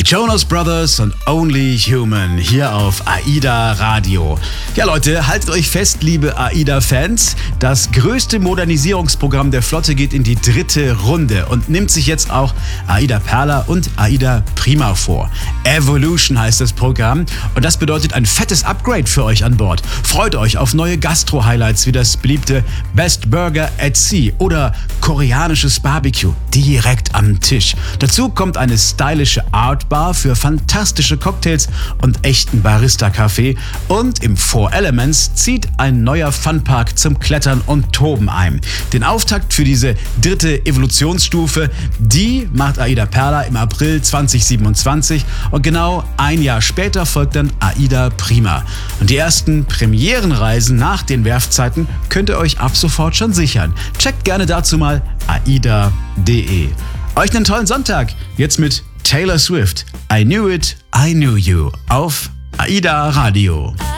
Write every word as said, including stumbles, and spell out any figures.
Jonas Brothers und Only Human hier auf AIDA Radio. Ja Leute, haltet euch fest, liebe AIDA-Fans. Das größte Modernisierungsprogramm der Flotte geht in die dritte Runde und nimmt sich jetzt auch AIDA Perla und AIDA Prima vor. Evolution heißt das Programm und das bedeutet ein fettes Upgrade für euch an Bord. Freut euch auf neue Gastro-Highlights wie das beliebte Best Burger at Sea oder koreanisches Barbecue direkt am Tisch. Dazu kommt eine stylische Art Bar für fantastische Cocktails und echten Barista-Kaffee. Und im Four Elements zieht ein neuer Funpark zum Klettern und Toben ein. Den Auftakt für diese dritte Evolutionsstufe, die macht AIDA Perla im April zwanzig siebenundzwanzig und genau ein Jahr später folgt dann AIDA Prima. Und die ersten Premierenreisen nach den Werftzeiten könnt ihr euch ab sofort schon sichern. Checkt gerne dazu mal aida punkt de. Euch einen tollen Sonntag, jetzt mit Taylor Swift, I Knew It, I Knew You auf AIDA Radio.